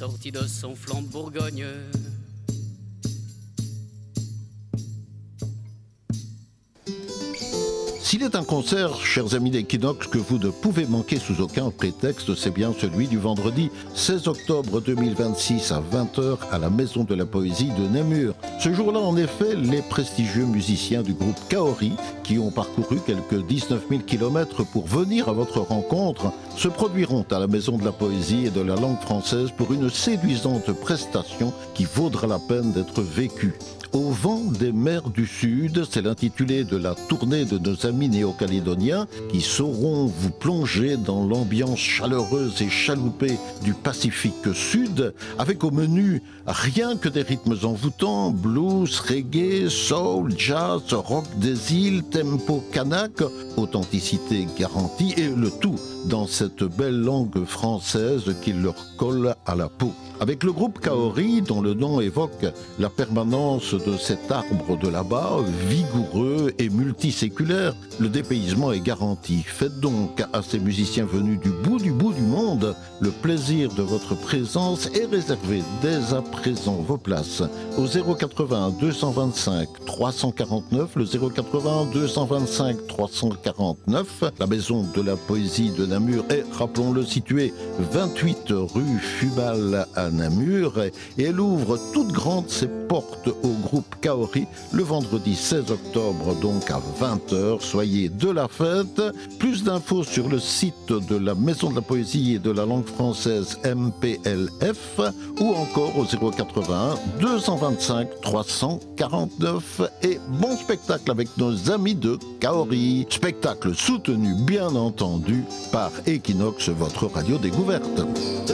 sorti de son flanc de Bourgogne. S'il est un concert, chers amis d'Equinox, que vous ne pouvez manquer sous aucun prétexte, c'est bien celui du vendredi 16 octobre 2026 à 20h à la Maison de la Poésie de Namur. Ce jour-là, en effet, les prestigieux musiciens du groupe Kaori, qui ont parcouru quelques 19 000 km pour venir à votre rencontre, se produiront à la Maison de la Poésie et de la langue française pour une séduisante prestation qui vaudra la peine d'être vécue. Au vent des mers du Sud, c'est l'intitulé de la tournée de nos amis néo-calédoniens qui sauront vous plonger dans l'ambiance chaleureuse et chaloupée du Pacifique Sud, avec au menu rien que des rythmes envoûtants, blues, reggae, soul, jazz, rock des îles, tempo kanak, authenticité garantie et le tout dans cette belle langue française qui leur colle à la peau. Avec le groupe Kaori, dont le nom évoque la permanence de cet arbre de là-bas, vigoureux et multiséculaire, le dépaysement est garanti. Faites donc à ces musiciens venus du bout du monde le plaisir de votre présence et réservez dès à présent vos places au 080 225 349, le 080 225 349. La Maison de la Poésie de Namur est, rappelons-le, située 28 rue Fubal à Namur et elle ouvre toutes grandes ses portes au groupe Kaori le vendredi 16 octobre, donc à 20h. Soyez de la fête. Plus d'infos sur le site de la Maison de la Poésie et de la langue française MPLF ou encore au 081 225 349. Et bon spectacle avec nos amis de Kaori. Spectacle soutenu bien entendu par Equinox, votre radio découverte.